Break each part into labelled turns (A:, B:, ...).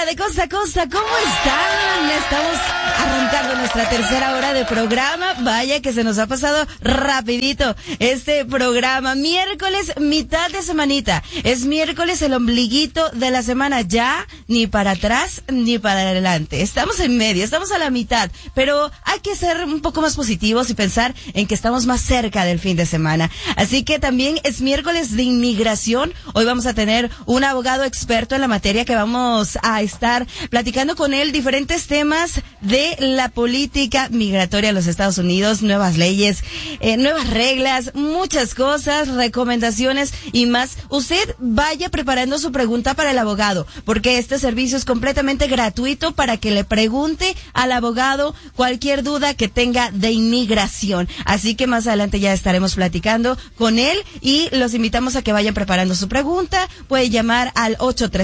A: de Costa a Costa, ¿cómo están? Estamos arrancando nuestra tercera hora de programa. Vaya que se nos ha pasado rapidito este programa. Miércoles, mitad de semanita. Es miércoles, el ombliguito de la semana. Ya ni para atrás ni para adelante. Estamos en medio, estamos a la mitad. Pero hay que ser un poco más positivos y pensar en que estamos más cerca del fin de semana. Así que también es miércoles de inmigración. Hoy vamos a tener un abogado experto en la materia que vamos a estar platicando con él diferentes temas de la política migratoria en los Estados Unidos, nuevas leyes, nuevas reglas, muchas cosas, recomendaciones y más. Usted vaya preparando su pregunta para el abogado, porque este servicio es completamente gratuito para que le pregunte al abogado cualquier duda que tenga de inmigración. Así que más adelante ya estaremos platicando con él y los invitamos a que vayan preparando su pregunta. Puede llamar al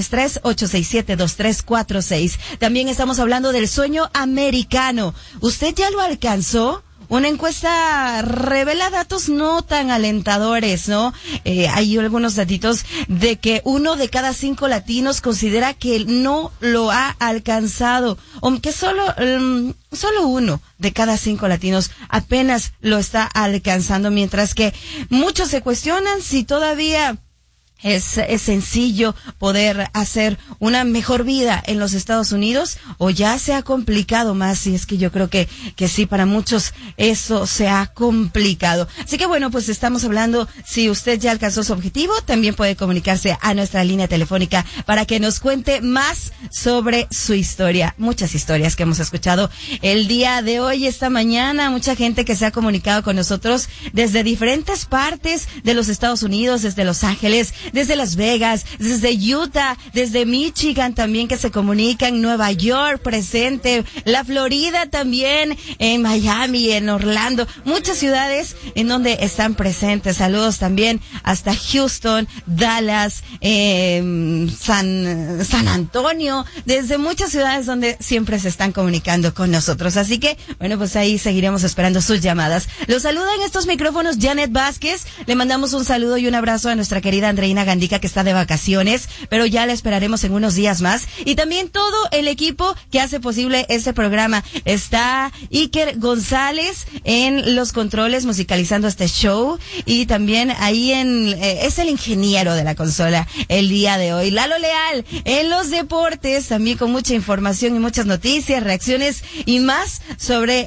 A: 833-867-2346. También estamos hablando del sueño americano. ¿Usted ya lo alcanzó? Una encuesta revela datos no tan alentadores, ¿no? Hay algunos datitos de que 1 de cada 5 latinos considera que no lo ha alcanzado, aunque solo 1 de cada 5 latinos apenas lo está alcanzando, mientras que muchos se cuestionan si todavía es sencillo poder hacer una mejor vida en los Estados Unidos o ya se ha complicado más, y es que yo creo que sí, para muchos eso se ha complicado. Así que bueno, pues estamos hablando, si usted ya alcanzó su objetivo, también puede comunicarse a nuestra línea telefónica para que nos cuente más sobre su historia. Muchas historias que hemos escuchado el día de hoy, esta mañana, mucha gente que se ha comunicado con nosotros desde diferentes partes de los Estados Unidos, desde Los Ángeles, desde Las Vegas, desde Utah, desde Michigan también, que se comunican, Nueva York presente, la Florida también, en Miami, en Orlando, muchas ciudades en donde están presentes. Saludos también hasta Houston, Dallas, San Antonio, desde muchas ciudades donde siempre se están comunicando con nosotros. Así que, bueno, pues ahí seguiremos esperando sus llamadas. Los saluda en estos micrófonos Janet Vázquez. Le mandamos un saludo y un abrazo a nuestra querida Andreina Gandica, que está de vacaciones, pero ya la esperaremos en unos días más. Y también todo el equipo que hace posible este programa. Está Iker González en los controles, musicalizando este show, y también ahí es el ingeniero de la consola el día de hoy. Lalo Leal en los deportes, también con mucha información y muchas noticias, reacciones y más sobre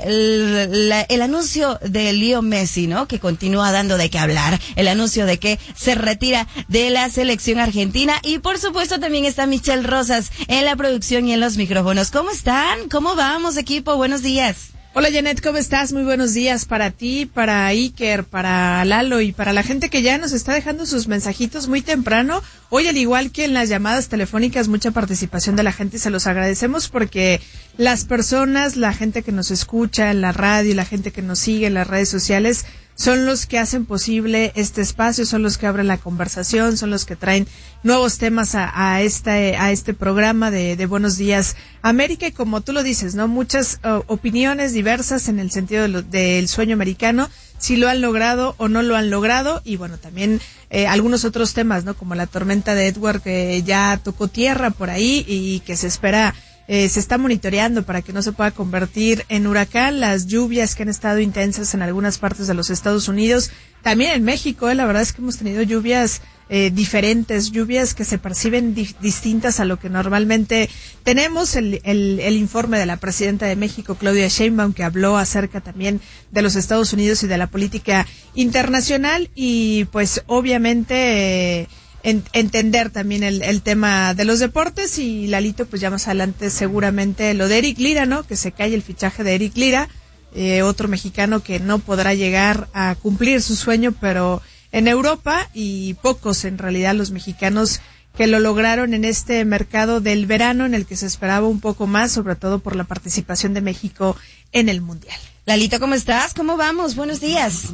A: el anuncio de Leo Messi, ¿no? Que continúa dando de qué hablar. El anuncio de que se retira de la selección argentina, y por supuesto también está Michelle Rosas en la producción y en los micrófonos. ¿Cómo están? ¿Cómo vamos, equipo? Buenos días.
B: Hola Janet, ¿cómo estás? Muy buenos días para ti, para Iker, para Lalo y para la gente que ya nos está dejando sus mensajitos muy temprano. Hoy, al igual que en las llamadas telefónicas, mucha participación de la gente y se los agradecemos, porque las personas, la gente que nos escucha en la radio, la gente que nos sigue en las redes sociales, son los que hacen posible este espacio, son los que abren la conversación, son los que traen nuevos temas a este programa de Buenos Días América. Y como tú lo dices, ¿no? Muchas opiniones diversas en el sentido del sueño americano, si lo han logrado o no lo han logrado, y bueno, también algunos otros temas, ¿no? Como la tormenta de Edward, que ya tocó tierra por ahí y que se espera, se está monitoreando para que no se pueda convertir en huracán. Las lluvias que han estado intensas en algunas partes de los Estados Unidos, también en México, la verdad es que hemos tenido lluvias diferentes, lluvias que se perciben distintas a lo que normalmente tenemos. El informe de la presidenta de México, Claudia Sheinbaum, que habló acerca también de los Estados Unidos y de la política internacional, y pues obviamente entender también el tema de los deportes. Y Lalito, pues ya más adelante seguramente lo de Eric Lira, ¿no? Que se cae el fichaje de Eric Lira, otro mexicano que no podrá llegar a cumplir su sueño, pero en Europa, y pocos en realidad los mexicanos que lo lograron en este mercado del verano, en el que se esperaba un poco más, sobre todo por la participación de México en el Mundial.
A: Lalito, ¿cómo estás? ¿Cómo vamos? Buenos días.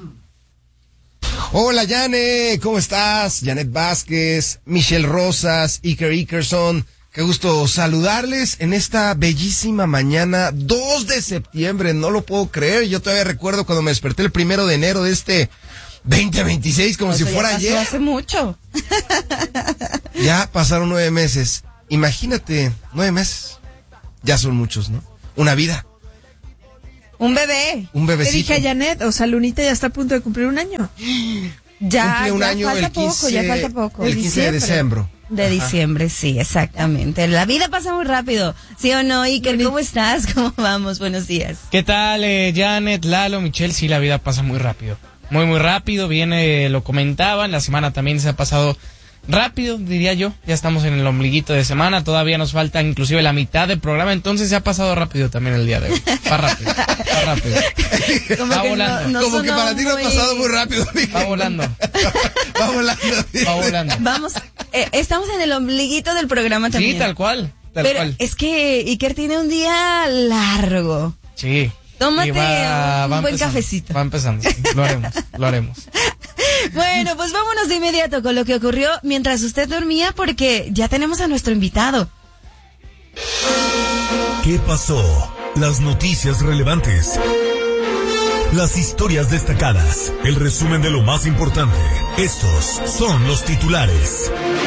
C: Hola, Janet, ¿cómo estás? Janet Vázquez, Michelle Rosas, Iker Ikerson. Qué gusto saludarles en esta bellísima mañana, 2 de septiembre, no lo puedo creer. Yo todavía recuerdo cuando me desperté el 1 de enero de este 2026, como si fuera ayer.
A: Hace mucho.
C: Ya pasaron 9 meses. imagínate, 9 meses. Ya son muchos, ¿no? Una vida.
A: Un bebé.
C: Un bebecito.
B: Le dije a Janet, o sea, Lunita ya está a punto de cumplir un año.
A: Ya,
C: cumple un
A: ya
C: año
A: falta
C: el 15,
A: poco, ya falta poco.
C: El 15 de diciembre.
A: De diciembre, sí, exactamente. La vida pasa muy rápido, ¿sí o no? Iker, ¿cómo estás? ¿Cómo vamos? Buenos días.
D: ¿Qué tal, Janet, Lalo, Michelle? Sí, la vida pasa muy rápido. Muy, muy rápido. Viene, lo comentaban, la semana también se ha pasado rápido, diría yo. Ya estamos en el ombliguito de semana, todavía nos falta inclusive la mitad del programa, entonces se ha pasado rápido también el día de hoy. Va rápido, va rápido.
A: Como
D: Va
A: que
D: volando.
A: no
C: Como que para ti no ha pasado muy rápido.
D: Va volando.
C: Va volando.
D: Va volando.
A: Vamos, estamos en el ombliguito del programa también.
D: Sí, tal cual. Tal
A: Pero
D: cual.
A: es que Iker tiene un día largo.
D: Sí.
A: Tómate
D: Y
A: un buen
D: empezando,
A: cafecito.
D: Va empezando, sí. Lo haremos.
A: Bueno, pues vámonos de inmediato con lo que ocurrió mientras usted dormía, porque ya tenemos a nuestro invitado.
E: ¿Qué pasó? Las noticias relevantes. Las historias destacadas. El resumen de lo más importante. Estos son los titulares.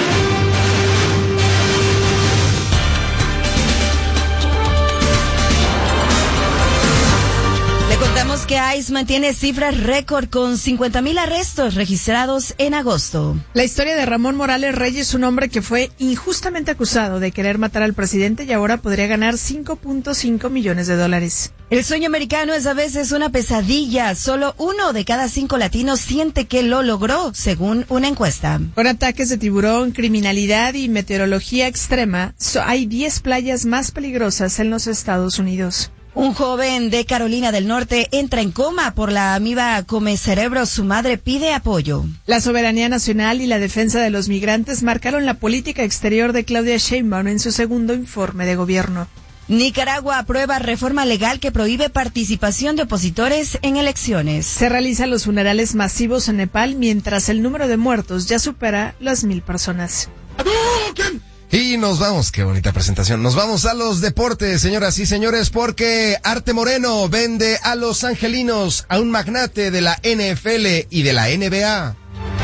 A: Le contamos que ICE mantiene cifras récord con 50,000 arrestos registrados en agosto.
B: La historia de Ramón Morales Reyes, un hombre que fue injustamente acusado de querer matar al presidente y ahora podría ganar $5.5 millones.
A: El sueño americano es a veces una pesadilla. Solo 1 de cada 5 latinos siente que lo logró, según una encuesta.
B: Con ataques de tiburón, criminalidad y meteorología extrema, hay 10 playas más peligrosas en los Estados Unidos.
A: Un joven de Carolina del Norte entra en coma por la amiba come cerebro. Su madre pide apoyo.
B: La soberanía nacional y la defensa de los migrantes marcaron la política exterior de Claudia Sheinbaum en su segundo informe de gobierno.
A: Nicaragua aprueba reforma legal que prohíbe participación de opositores en elecciones.
B: Se realizan los funerales masivos en Nepal mientras el número de muertos ya supera las 1,000 personas.
C: Y nos vamos, qué bonita presentación. Nos vamos a los deportes, señoras y señores, porque Arte Moreno vende a los angelinos a un magnate de la NFL y de la NBA.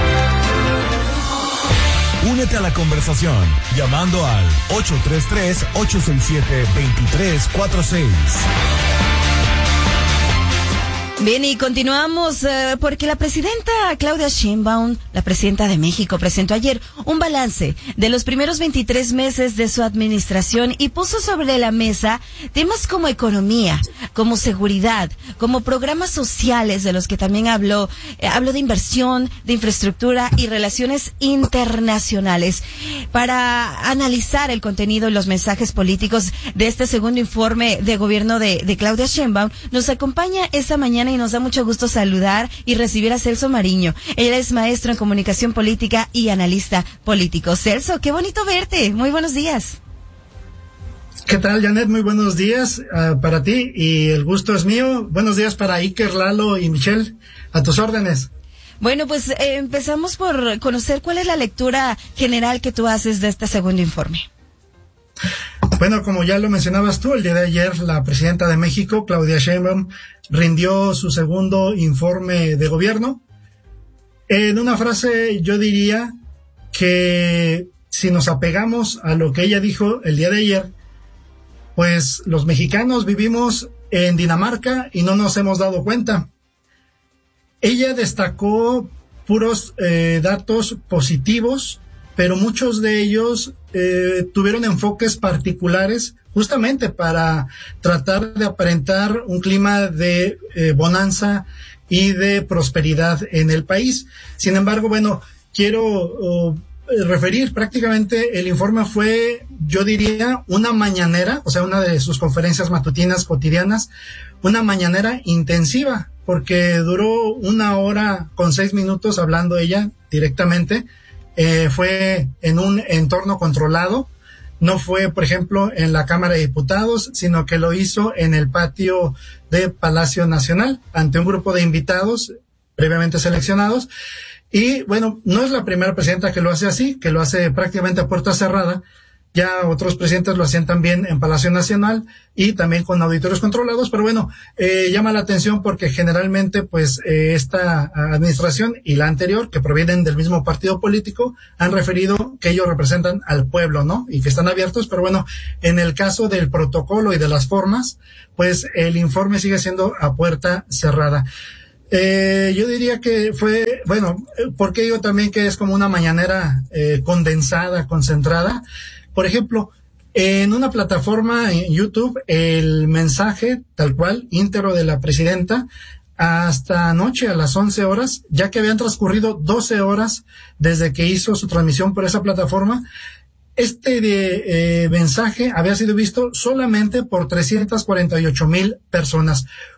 E: Únete a la conversación llamando al 833-867-2346.
A: Bien, y continuamos porque la presidenta Claudia Sheinbaum, la presidenta de México, presentó ayer un balance de los primeros 23 meses de su administración y puso sobre la mesa temas como economía, como seguridad, como programas sociales de los que también habló de inversión, de infraestructura y relaciones internacionales. Para analizar el contenido y los mensajes políticos de este segundo informe de gobierno de Claudia Sheinbaum, nos acompaña esta mañana y nos da mucho gusto saludar y recibir a Celso Mariño. Él es maestro en comunicación política y analista político. Celso, qué bonito verte. Muy buenos días.
F: ¿Qué tal, Janet? Muy buenos días para ti y el gusto es mío. Buenos días para Iker, Lalo y Michelle. A tus órdenes.
A: Bueno, pues empezamos por conocer cuál es la lectura general que tú haces de este segundo informe.
F: Bueno, como ya lo mencionabas tú, el día de ayer la presidenta de México, Claudia Sheinbaum, rindió su segundo informe de gobierno. En una frase yo diría que si nos apegamos a lo que ella dijo el día de ayer, pues los mexicanos vivimos en Dinamarca y no nos hemos dado cuenta. Ella destacó puros datos positivos, pero muchos de ellos tuvieron enfoques particulares justamente para tratar de aparentar un clima de bonanza y de prosperidad en el país. Sin embargo, bueno, quiero referir prácticamente el informe fue, yo diría, una mañanera, o sea, una de sus conferencias matutinas cotidianas, una mañanera intensiva, porque duró 1 hora con 6 minutos hablando ella directamente. Fue en un entorno controlado, no fue, por ejemplo, en la Cámara de Diputados, sino que lo hizo en el patio de Palacio Nacional, ante un grupo de invitados previamente seleccionados. Y bueno, no es la primera presidenta que lo hace así, que lo hace prácticamente a puerta cerrada, Ya otros presidentes lo hacían también en Palacio Nacional y también con auditorios controlados, pero bueno, llama la atención porque generalmente pues esta administración y la anterior, que provienen del mismo partido político, han referido que ellos representan al pueblo, ¿no? Y que están abiertos, pero bueno, en el caso del protocolo y de las formas, pues el informe sigue siendo a puerta cerrada. Yo diría que fue, bueno, porque digo también que es como una mañanera condensada, concentrada. Por ejemplo, en una plataforma en YouTube, el mensaje tal cual, íntegro de la presidenta, hasta anoche a las 11 horas, ya que habían transcurrido 12 horas desde que hizo su transmisión por esa plataforma, mensaje había sido visto solamente por 348,000 personas.